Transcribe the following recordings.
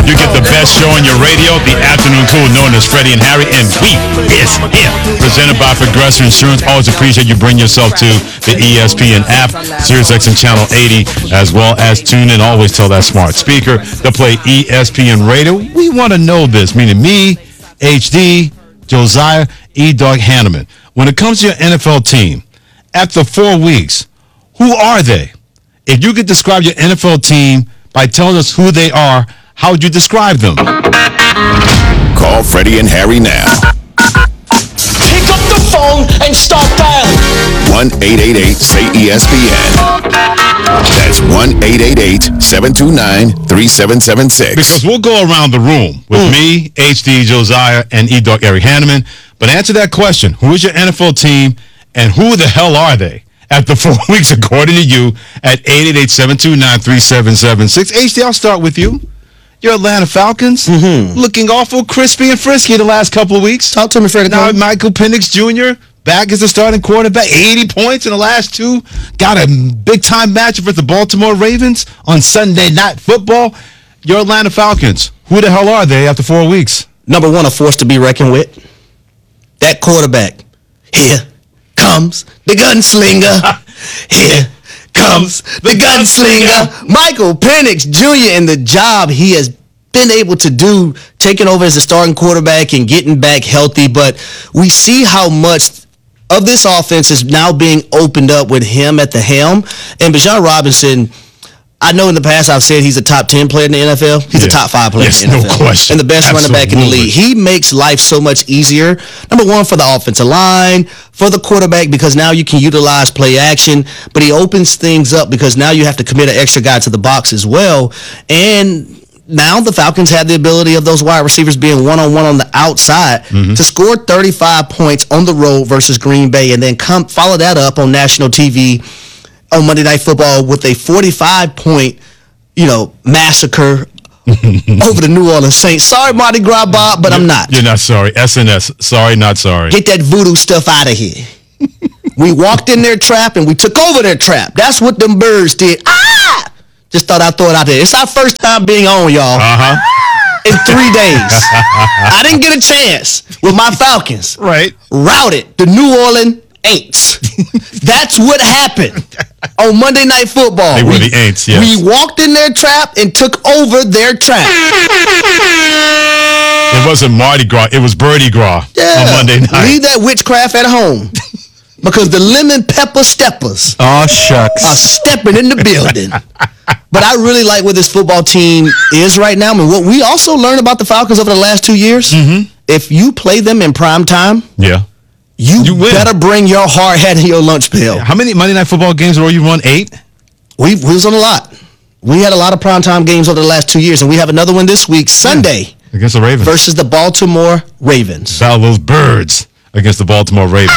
You get the best show on your radio, the afternoon crew known as Freddie and Harry, and we is here. Presented by Progressive Insurance. Always appreciate you bring yourself to the ESPN app, SiriusXM Channel 80, as well as tune in. Always tell that smart speaker to play ESPN Radio. We want to know this, meaning me, HD, Josiah, E-Dog Hanneman. When it comes to your NFL team, after 4 weeks, who are they? If you could describe your NFL team by telling us who they are, how would you describe them? Call Freddie and Harry now. Pick up the phone and start dialing. 1-888-SAY-ESPN. That's 1-888-729-3776. Because we'll go around the room with me, HD, Josiah, and E-Dog Eric Hanneman. But answer that question. Who is your NFL team, and who the hell are they? After 4 weeks, according to you, at 888-729-3776. HD, I'll start with you. Your Atlanta Falcons, looking awful crispy and frisky the last couple of weeks. Talk to me, Freddie. Now, Michael Penix Jr., back as the starting quarterback, 80 points in the last two. Got a big-time matchup with the Baltimore Ravens on Sunday Night Football. Your Atlanta Falcons, who the hell are they after 4 weeks? Number one, a force to be reckoned with. That quarterback. Here comes the gunslinger. Here comes the gunslinger. Michael Penix Jr. and the job he has been able to do, taking over as a starting quarterback and getting back healthy. But we see how much of this offense is now being opened up with him at the helm. And Bijan Robinson, I know in the past I've said he's a top 10 player in the NFL. He's a top 5 player in the NFL. No question. And the best running back in the league. He makes life so much easier. Number one, for the offensive line, for the quarterback, because now you can utilize play action. But he opens things up because now you have to commit an extra guy to the box as well. And now the Falcons have the ability of those wide receivers being one-on-one on the outside to score 35 points on the road versus Green Bay, and then follow that up on national TV on Monday Night Football with a 45-point, massacre over the New Orleans Saints. Sorry, Mardi Gras Bob, but I'm not. You're not sorry. SNS, sorry, not sorry. Get that voodoo stuff out of here. We walked in their trap and we took over their trap. That's what them birds did. Just thought I'd throw it out there. It's our first time being on, y'all. In 3 days. I didn't get a chance with my Falcons. Right. Routed the New Orleans Aints. That's what happened on Monday Night Football. They were the Aints, yes. We walked in their trap and took over their trap. It wasn't Mardi Gras. It was Birdie Gras on Monday night. Leave that witchcraft at home. Because the lemon pepper steppers are stepping in the building. But I really like where this football team is right now. I mean, what we also learned about the Falcons over the last 2 years, if you play them in prime time, you better bring your hard hat and your lunch pail. How many Monday Night Football games were you won? 8? We was on a lot. We had a lot of primetime games over the last 2 years, and we have another one this week, Sunday. Against the Ravens. Versus the Baltimore Ravens. Battle those birds against the Baltimore Ravens.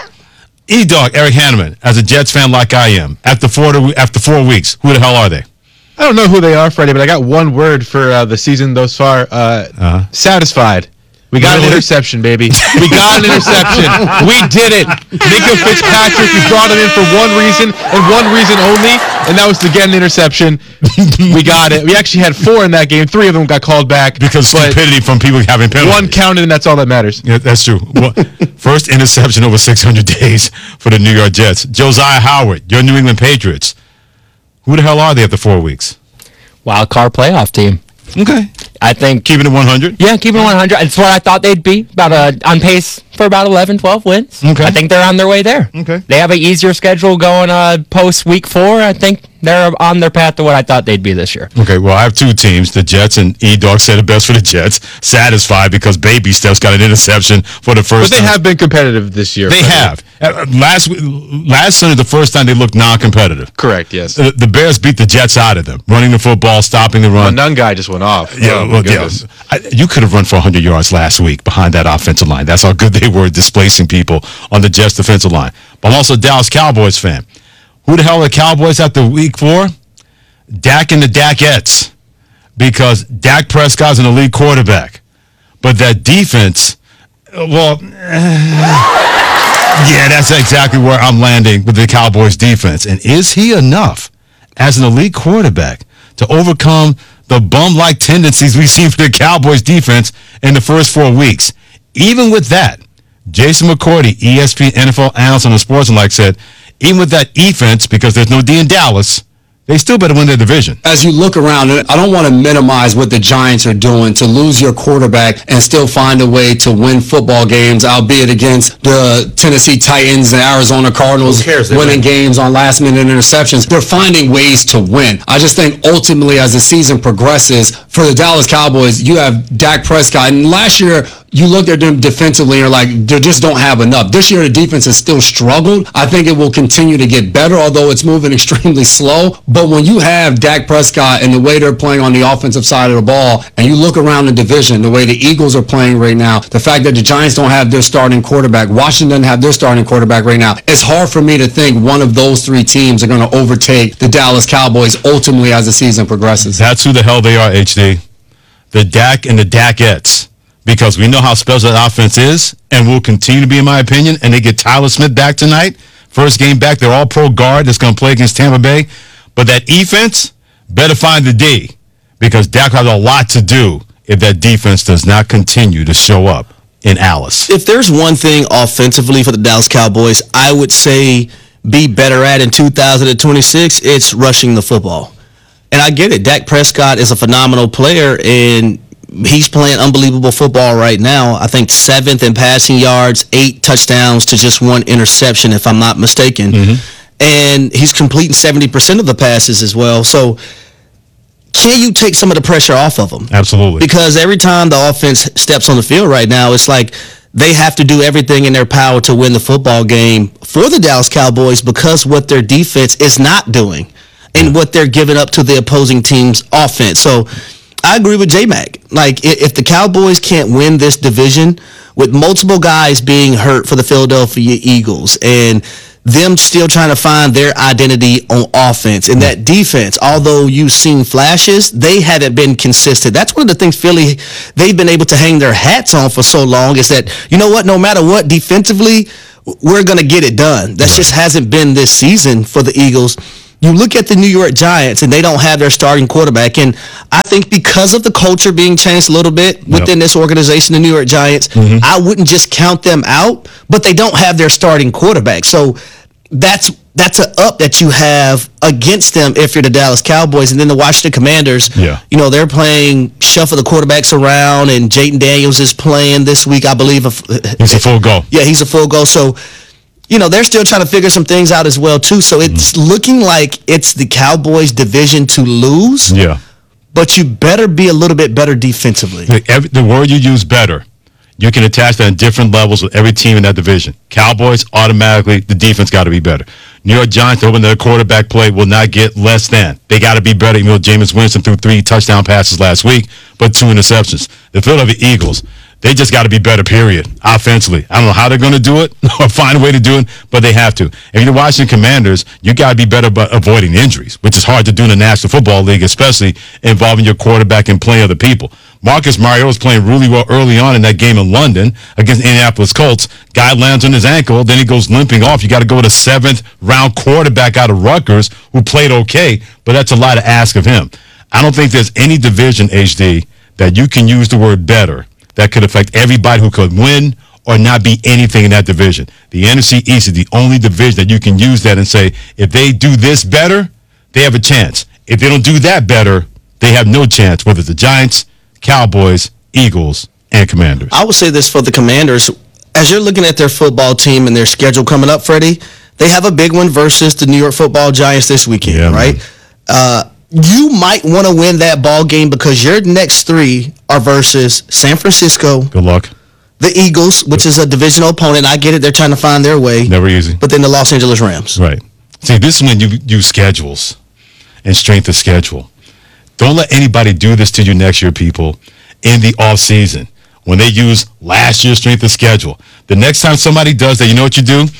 E-Dog, Eric Hanneman, as a Jets fan like I am, after 4 weeks, who the hell are they? I don't know who they are, Freddie, but I got one word for the season thus far. Satisfied. We got an interception, baby. We got an interception. We did it. Minka Fitzpatrick, we brought him in for one reason and one reason only, and that was to get an interception. We got it. We actually had 4 in that game. 3 of them got called back. Because stupidity from people having penalties. One counted, and that's all that matters. Yeah, that's true. Well, first interception over 600 days for the New York Jets. Josiah Howard, your New England Patriots. Who the hell are they after 4 weeks? Wild card playoff team. Okay. I think keeping it 100. Yeah, keeping it 100. It's what I thought they'd be. On pace for about 11, 12 wins. Okay. I think they're on their way there. Okay. They have an easier schedule going post week 4. I think they're on their path to what I thought they'd be this year. Okay, well, I have 2 teams, the Jets, and E-Dog said it best for the Jets. Satisfied because Baby Steps got an interception for the first time. But they have been competitive this year. They have. Last Sunday, the first time they looked non-competitive. Correct, yes. The Bears beat the Jets out of them, running the football, stopping the run. None guy just went off. You could have run for 100 yards last week behind that offensive line. That's how good they were displacing people on the Jets defensive line. But I'm also a Dallas Cowboys fan. Who the hell are the Cowboys after week 4? Dak and the Dakettes. Because Dak Prescott's an elite quarterback. But that defense, yeah, that's exactly where I'm landing with the Cowboys defense. And is he enough as an elite quarterback to overcome the bum-like tendencies we've seen for the Cowboys defense in the first 4 weeks. Even with that, Jason McCourty, ESPN NFL analyst on the Sportsmanlike, said, even with that defense, because there's no D in Dallas, they still better win their division. As you look around, I don't want to minimize what the Giants are doing to lose your quarterback and still find a way to win football games, albeit against the Tennessee Titans and Arizona Cardinals winning games on last-minute interceptions. They're finding ways to win. I just think ultimately as the season progresses, for the Dallas Cowboys, you have Dak Prescott. And last year, you looked at them defensively and you're like, they just don't have enough. This year, the defense has still struggled. I think it will continue to get better, although it's moving extremely slow. But when you have Dak Prescott and the way they're playing on the offensive side of the ball, and you look around the division, the way the Eagles are playing right now, the fact that the Giants don't have their starting quarterback, Washington doesn't have their starting quarterback right now, it's hard for me to think one of those three teams are going to overtake the Dallas Cowboys ultimately as the season progresses. That's who the hell they are, HD. The Dak and the Dakettes. Because we know how special that offense is, and will continue to be, in my opinion, and they get Tyler Smith back tonight. First game back, they're all pro guard that's going to play against Tampa Bay. But that defense better find the D, because Dak has a lot to do if that defense does not continue to show up in Alice. If there's one thing offensively for the Dallas Cowboys, I would say be better at in 2026, it's rushing the football. And I get it. Dak Prescott is a phenomenal player, and he's playing unbelievable football right now. I think 7th in passing yards, 8 touchdowns to just 1 interception, if I'm not mistaken. And he's completing 70% of the passes as well. So can you take some of the pressure off of him? Absolutely. Because every time the offense steps on the field right now, it's like they have to do everything in their power to win the football game for the Dallas Cowboys, because what their defense is not doing and what they're giving up to the opposing team's offense. So I agree with J-Mac. Like, if the Cowboys can't win this division with multiple guys being hurt for the Philadelphia Eagles and them still trying to find their identity on offense, and that defense, although you've seen flashes, they haven't been consistent. That's one of the things Philly, they've been able to hang their hats on for so long, is that, you know what, no matter what, defensively, we're going to get it done. That just hasn't been this season for the Eagles. You look at the New York Giants, and they don't have their starting quarterback. And I think because of the culture being changed a little bit within this organization, the New York Giants, I wouldn't just count them out, but they don't have their starting quarterback. So that's an up that you have against them if you're the Dallas Cowboys. And then the Washington Commanders, you know, they're playing shuffle the quarterbacks around, and Jayden Daniels is playing this week, I believe. He's a full go. Yeah, he's a full go. So, you know, they're still trying to figure some things out as well, too. So it's looking like it's the Cowboys' division to lose. Yeah. But you better be a little bit better defensively. The word you use, better, you can attach that on different levels with every team in that division. Cowboys, automatically, the defense got to be better. New York Giants, hoping their quarterback play will not get less than. They got to be better. You know, Jameis Winston threw 3 touchdown passes last week, but 2 interceptions. The Philadelphia Eagles, they just got to be better, period, offensively. I don't know how they're going to do it or find a way to do it, but they have to. If you're the Washington Commanders, you got to be better about avoiding injuries, which is hard to do in the National Football League, especially involving your quarterback and playing other people. Marcus Mariota was playing really well early on in that game in London against the Indianapolis Colts. Guy lands on his ankle, then he goes limping off. You got to go with a 7th-round quarterback out of Rutgers who played okay, but that's a lot to ask of him. I don't think there's any division, HD, that you can use the word better that could affect everybody who could win or not be anything in that division. The NFC East is the only division that you can use that and say, if they do this better, they have a chance. If they don't do that better, they have no chance, whether it's the Giants, Cowboys, Eagles, and Commanders. I would say this for the Commanders. As you're looking at their football team and their schedule coming up, Freddie, they have a big one versus the New York Football Giants this weekend, right? You might want to win that ball game because your next 3 are versus San Francisco. Good luck. The Eagles, which is a divisional opponent. I get it. They're trying to find their way. Never easy. But then the Los Angeles Rams. Right. See, this is when you use schedules and strength of schedule. Don't let anybody do this to you next year, people, in the offseason when they use last year's strength of schedule. The next time somebody does that, you know what you do?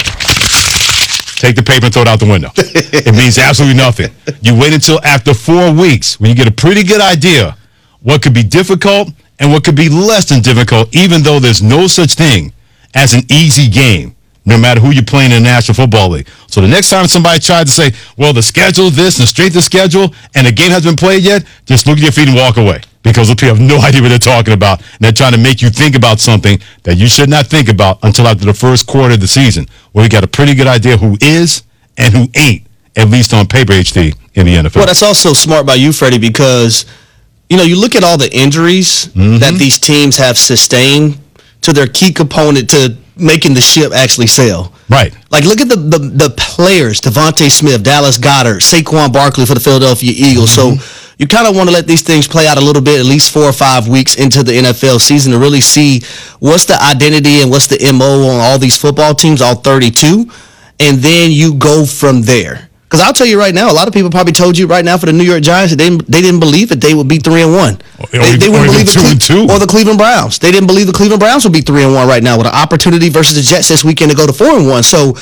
Take the paper and throw it out the window. It means absolutely nothing. You wait until after 4 weeks when you get a pretty good idea what could be difficult and what could be less than difficult, even though there's no such thing as an easy game no matter who you're playing in the National Football League. So the next time somebody tried to say, well, the schedule is this and straight the schedule, and the game hasn't been played yet, just look at your feet and walk away. Because those people have no idea what they're talking about. And they're trying to make you think about something that you should not think about until after the first quarter of the season, where you got a pretty good idea who is and who ain't, at least on paper, HD, in the NFL. Well, that's also smart by you, Freddie, because, you look at all the injuries that these teams have sustained to their key component to making the ship actually sail. Right. Like, look at the players, Devontae Smith, Dallas Goedert, Saquon Barkley for the Philadelphia Eagles. So you kind of want to let these things play out a little bit, at least 4 or 5 weeks into the NFL season, to really see what's the identity and what's the MO on all these football teams, all 32, and then you go from there. Because I'll tell you right now, a lot of people probably told you right now for the New York Giants that they didn't believe that they would be 3-1. They wouldn't believe 2-2. Or the Cleveland Browns. They didn't believe the Cleveland Browns would be 3-1 right now with an opportunity versus the Jets this weekend to go to 4-1. So,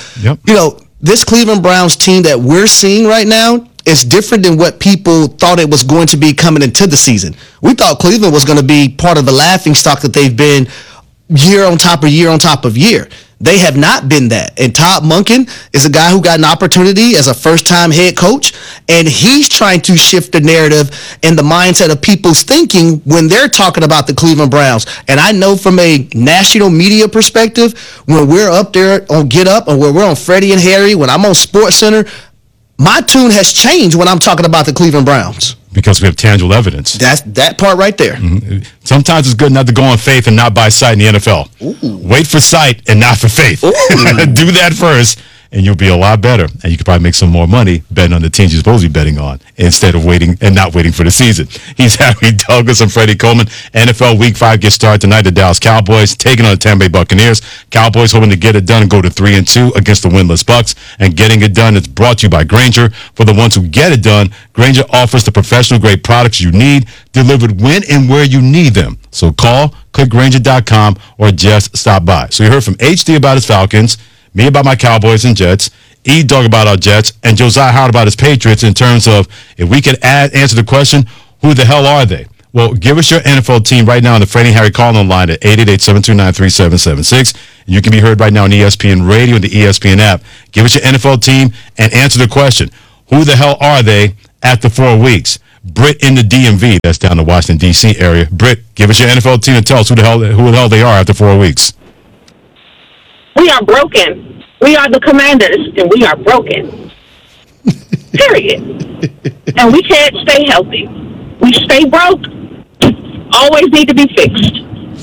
this Cleveland Browns team that we're seeing right now is different than what people thought it was going to be coming into the season. We thought Cleveland was going to be part of the laughingstock that they've been year on top of year on top of year. They have not been that. And Todd Monken is a guy who got an opportunity as a first-time head coach, and he's trying to shift the narrative and the mindset of people's thinking when they're talking about the Cleveland Browns. And I know from a national media perspective, when we're up there on Get Up and when we're on Freddie and Harry, when I'm on SportsCenter, my tune has changed when I'm talking about the Cleveland Browns. Because we have tangible evidence. That's that part right there. Mm-hmm. Sometimes it's good not to go on faith and not by sight in the NFL. Ooh. Wait for sight and not for faith. Do that first, and you'll be a lot better. And you could probably make some more money betting on the teams you're supposed to be betting on instead of waiting and not waiting for the season. He's Harry Douglas and Freddie Coleman. NFL Week 5 gets started tonight. The Dallas Cowboys taking on the Tampa Bay Buccaneers. Cowboys hoping to get it done and go to 3-2 against the winless Bucs. And getting it done is brought to you by Grainger. For the ones who get it done, Grainger offers the professional-grade products you need, delivered when and where you need them. So call, click Grainger.com, or just stop by. So you heard from HD about his Falcons, me about my Cowboys and Jets, E-Dog about our Jets, and Josiah Howard about his Patriots in terms of if we could answer the question, who the hell are they? Well, give us your NFL team right now on the Freddie and Harry call-in line at 888-729-3776. And you can be heard right now on ESPN Radio and the ESPN app. Give us your NFL team and answer the question, who the hell are they after 4 weeks? Britt in the DMV, that's down the Washington, D.C. area. Britt, give us your NFL team and tell us who the hell they are after 4 weeks. We are broken. We are the Commanders, and we are broken. Period. And we can't stay healthy. We stay broke. Always need to be fixed.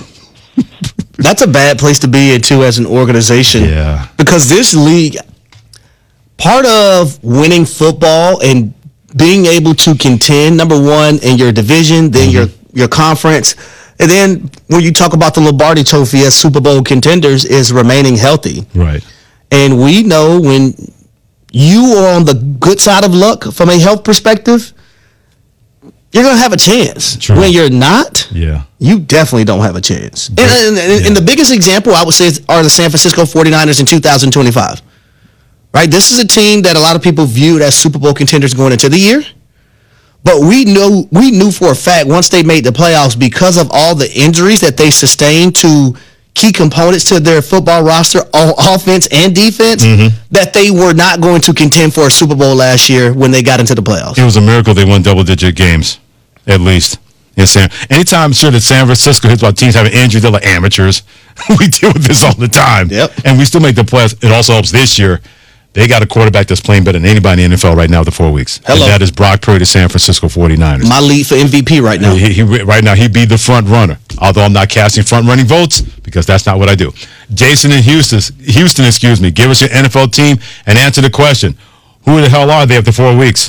That's a bad place to be in, too, as an organization. Yeah. Because this league, part of winning football and being able to contend, number one, in your division, then your conference, and then when you talk about the Lombardi Trophy as Super Bowl contenders, is remaining healthy. Right. And we know when you are on the good side of luck from a health perspective, you're going to have a chance. True. When you're not, you definitely don't have a chance. And the biggest example, I would say, are the San Francisco 49ers in 2025. Right? This is a team that a lot of people viewed as Super Bowl contenders going into the year. But we knew for a fact once they made the playoffs, because of all the injuries that they sustained to key components to their football roster on offense and defense, that they were not going to contend for a Super Bowl last year when they got into the playoffs. It was a miracle they won double-digit games, at least. Anytime, sure, that San Francisco hits about teams having injuries, they're like amateurs. We deal with this all the time. Yep. And we still make the playoffs. It also helps this year. They got a quarterback that's playing better than anybody in the NFL right now after 4 weeks. Hello. And that is Brock Purdy, the San Francisco 49ers. My lead for MVP right now. Right now, he'd be the front runner. Although I'm not casting front running votes because that's not what I do. Jason in Houston, give us your NFL team and answer the question. Who the hell are they after 4 weeks?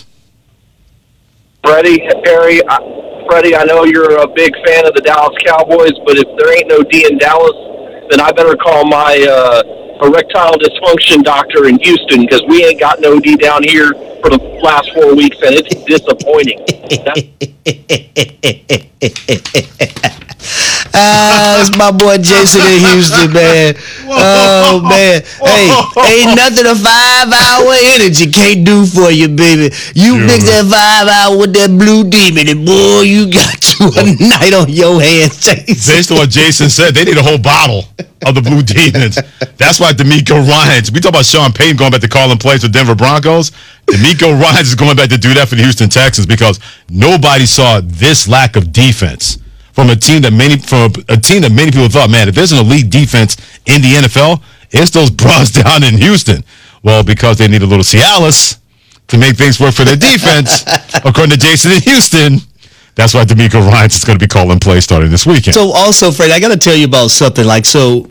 Freddie, Harry, Freddie, I know you're a big fan of the Dallas Cowboys, but if there ain't no D in Dallas, then I better call my erectile dysfunction doctor in Houston, because we ain't got no D down here for the last 4 weeks, and it's disappointing. It's my boy Jason in Houston, man. Oh, man. Hey, ain't nothing a 5-hour energy can't do for you, baby. You mix that 5 hour with that Blue Demon, and boy, you got you a night on your hands, Jason. Based on what Jason said, they need a whole bottle of the Blue Demons. That's why D'Amico Ryans, we talk about Sean Payton going back to calling plays with Denver Broncos. D'Amico Ryans is going back to do that for the Houston Texans because nobody saw this lack of defense from a team that many people thought, man, if there's an elite defense in the NFL, it's those bros down in Houston. Well, because they need a little Cialis to make things work for their defense, according to Jason in Houston. That's why D'Amico Ryans is going to be calling plays starting this weekend. So also, Fred, I got to tell you about something. So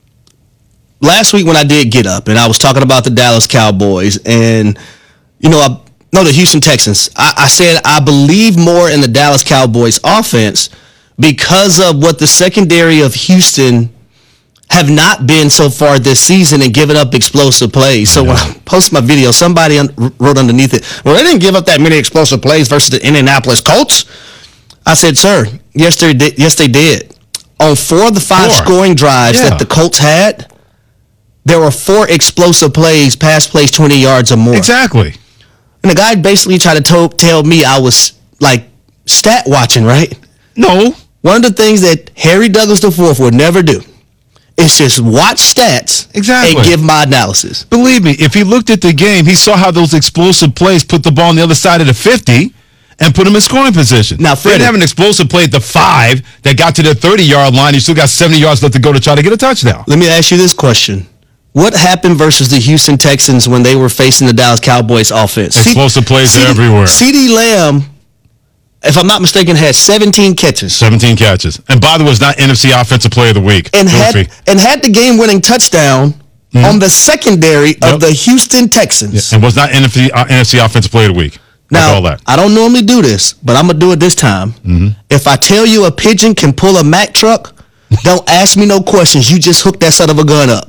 last week when I did get up and I was talking about the Dallas Cowboys and, the Houston Texans, I said I believe more in the Dallas Cowboys offense because of what the secondary of Houston have not been so far this season and giving up explosive plays. So when I posted my video, somebody wrote underneath it, well, they didn't give up that many explosive plays versus the Indianapolis Colts. I said, sir, yes, they did. On 4 of the 5 scoring drives that the Colts had, there were 4 explosive plays, pass plays 20 yards or more. Exactly. And the guy basically tried to tell me I was, stat watching, right? No. One of the things that Harry Douglas IV would never do is just watch stats and give my analysis. Believe me, if he looked at the game, he saw how those explosive plays put the ball on the other side of the 50 and put him in scoring position. Now, Freddie, they didn't have an explosive play at the 5 that got to their 30-yard line. You still got 70 yards left to go to try to get a touchdown. Let me ask you this question. What happened versus the Houston Texans when they were facing the Dallas Cowboys offense? Explosive plays everywhere. CeeDee Lamb, if I'm not mistaken, had 17 catches. 17 catches. And by the way, it's not NFC Offensive Player of the Week. And had the game-winning touchdown on the secondary of the Houston Texans. Yeah. And was not NFC Offensive Player of the Week. Now, all that. I don't normally do this, but I'm going to do it this time. Mm-hmm. If I tell you a pigeon can pull a Mack truck, don't ask me no questions. You just hook that son of a gun up.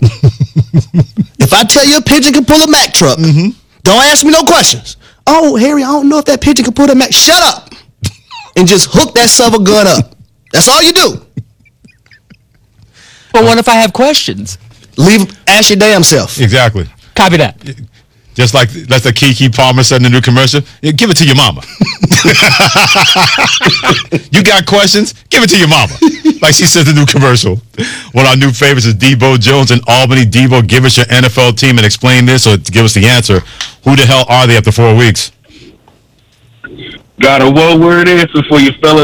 If I tell you a pigeon can pull a Mack truck, don't ask me no questions. Oh, Harry, I don't know if that pigeon can pull a Mack. Shut up. And just hook that son of a gun up. That's all you do. But what if I have questions? Ask your damn self. Exactly. Copy that. Just like that's the Kiki Palmer said in the new commercial. Give it to your mama. You got questions? Give it to your mama. Like she said in the new commercial. One of our new favorites is Debo Jones in Albany. Debo, give us your NFL team and explain this or give us the answer. Who the hell are they after 4 weeks? Got a one-word answer for you, fellas.